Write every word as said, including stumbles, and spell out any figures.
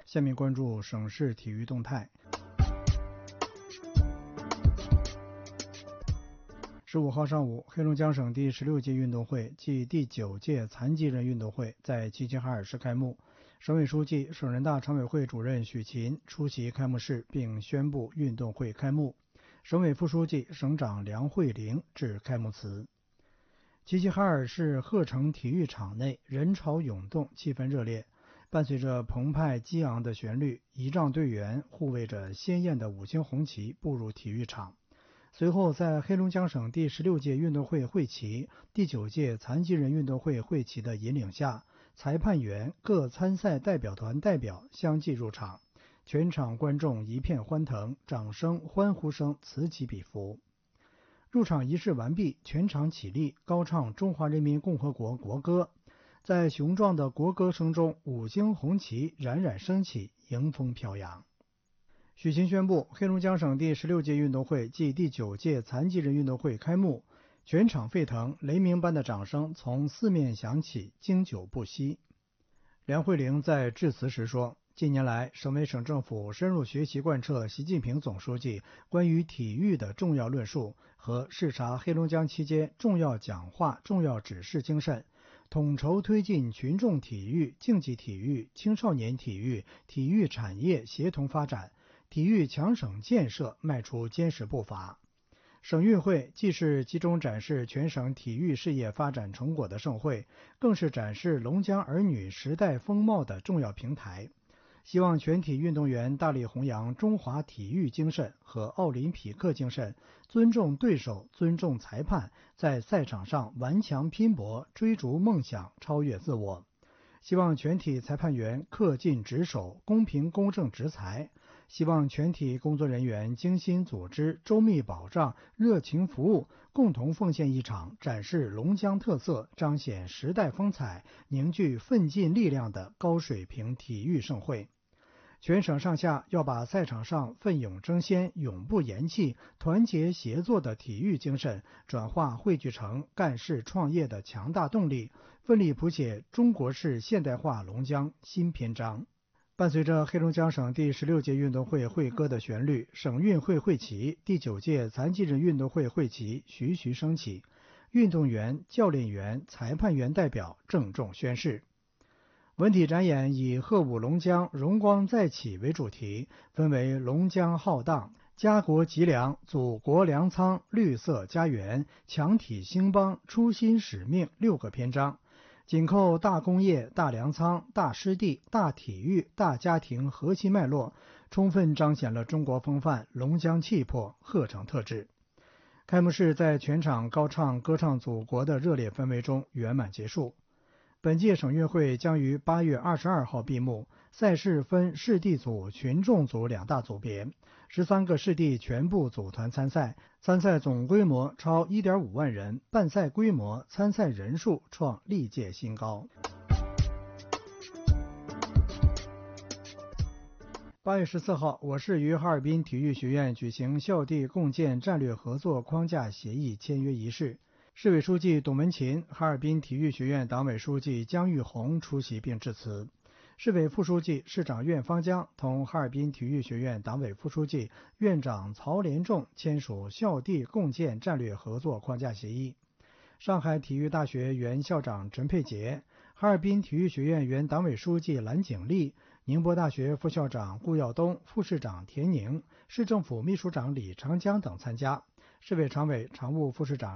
下面关注省市体育动态。十五号上午，黑龙江省第十六届运动会暨第九届残疾人运动会在齐齐哈尔市开幕。省委书记、省人大常委会主任许勤出席开幕式并宣布运动会开幕。省委副书记、省长梁慧玲致开幕词。齐齐哈尔市鹤城体育场内人潮涌动，气氛热烈。伴随着澎湃激昂的旋律，仪仗队员护卫着鲜艳的五星红旗步入体育场。随后，在黑龙江省第十六届运动会会旗、第九届残疾人运动会会旗的引领下，裁判员、各参赛代表团代表相继入场，全场观众一片欢腾，掌声、欢呼声此起彼伏。入场仪式完毕，全场起立，高唱中华人民共和国国歌。在雄壮的国歌声中，五星红旗冉冉升起，迎风飘扬。许勤宣布，黑龙江省第十六届运动会暨第九届残疾人运动会开幕，全场沸腾，雷鸣般的掌声从四面响起，经久不息。梁慧玲在致辞时说，近年来，省委省政府深入学习贯彻习近平总书记关于体育的重要论述和视察黑龙江期间重要讲话、重要指示精神，统筹推进群众体育、竞技体育、青少年体育、体育产业协同发展，体育强省建设迈出坚实步伐。省运会既是集中展示全省体育事业发展成果的盛会，更是展示龙江儿女时代风貌的重要平台。希望全体运动员大力弘扬中华体育精神和奥林匹克精神，尊重对手，尊重裁判，在赛场上顽强拼搏，追逐梦想，超越自我。希望全体裁判员恪尽职守，公平公正执裁。希望全体工作人员精心组织，周密保障，热情服务，共同奉献一场展示龙江特色、彰显时代风采、凝聚奋进力量的高水平体育盛会。全省上下要把赛场上奋勇争先、永不言弃、团结协作的体育精神转化汇聚成干事创业的强大动力，奋力谱写中国式现代化龙江新篇章。伴随着黑龙江省第十六届运动会会歌的旋律，省运会会旗、第九届残疾人运动会会旗徐徐升起，运动员、教练员、裁判员代表郑重宣誓。文体展演以鹤舞龙江，荣光再起为主题，分为龙江浩荡、家国脊梁、祖国粮仓、绿色家园、强体兴邦、初心使命六个篇章，紧扣大工业、大粮仓、大湿地、大体育、大家庭核心脉络，充分彰显了中国风范、龙江气魄、鹤城特质。开幕式在全场高唱歌唱祖国的热烈氛围中圆满结束。本届省运会将于八月二十二号闭幕，赛事分市地组、群众组两大组别，十三个市地全部组团参赛，参赛总规模超 一点五万人，办赛规模、参赛人数创历届新高。八月十四号，我市与哈尔滨体育学院举行校地共建战略合作框架协议签约仪式。市委书记董文勤、哈尔滨体育学院党委书记姜玉红出席并致辞。市委副书记、市长苑方江同哈尔滨体育学院党委副书记、院长曹连仲签署校地共建战略合作框架协议。上海体育大学原校长陈佩杰、哈尔滨体育学院原党委书记蓝景丽、宁波大学副校长顾耀东、副市长田宁、市政府秘书长李长江等参加。市委常委、常务副市长